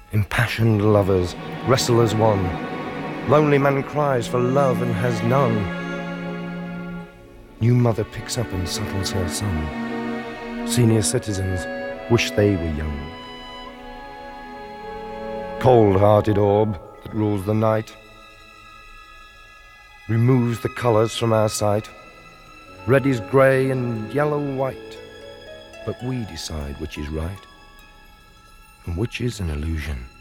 Impassioned lovers wrestle as one. Lonely man cries for love and has none. New mother picks up and settles her son. Senior citizens wish they were young. Cold-hearted orb that rules the night removes the colours from our sight. Red is grey and yellow white, but we decide which is right and which is an illusion.